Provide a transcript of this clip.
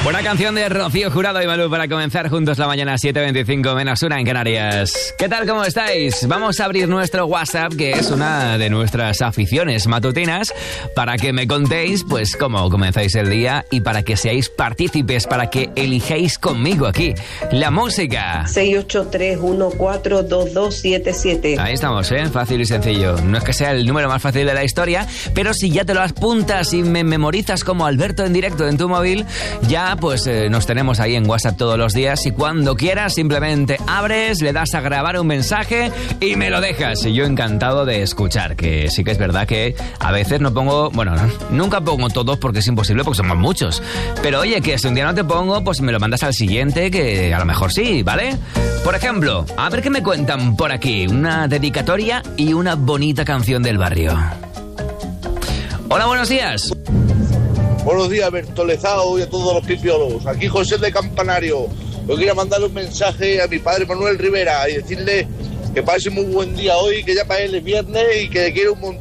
Buena canción de Rocío Jurado y Malú para comenzar juntos la mañana, 7:25 menos 1 en Canarias. ¿Qué tal? ¿Cómo estáis? Vamos a abrir nuestro WhatsApp, que es una de nuestras aficiones matutinas, para que me contéis pues cómo comenzáis el día y para que seáis partícipes, para que elijéis conmigo aquí la música. 683142277. Ahí estamos, fácil y sencillo. No es que sea el número más fácil de la historia, pero si ya te lo apuntas y me memorizas como Alberto en directo en tu móvil, ya pues nos tenemos ahí en WhatsApp todos los días y cuando quieras simplemente abres, le das a grabar un mensaje y me lo dejas. Y yo encantado de escuchar, que sí que es verdad que a veces no pongo, bueno, nunca pongo todos porque es imposible, porque somos muchos. Pero oye, que si un día no te pongo, pues me lo mandas al siguiente, que a lo mejor sí, ¿vale? Por ejemplo, a ver qué me cuentan por aquí. Una dedicatoria y una bonita canción del barrio. Hola, buenos días. Buenos días, Bertolezao y a todos los pipiologos. Aquí José de Campanario. Yo quería mandarle un mensaje a mi padre Manuel Rivera y decirle que pase muy buen día hoy, que ya para él es viernes y que le quiero un montón.